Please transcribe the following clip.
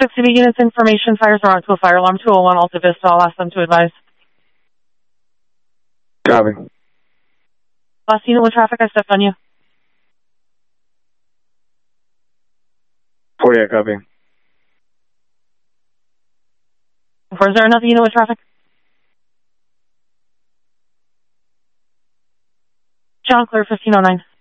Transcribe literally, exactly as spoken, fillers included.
six City units information, fires are on to a fire alarm two oh one Alta Vista. I'll ask them to advise. Copy. Last unit with traffic, I stepped on you. forty-eight, copy. Is there another unit with traffic? John Clear, fifteen oh nine.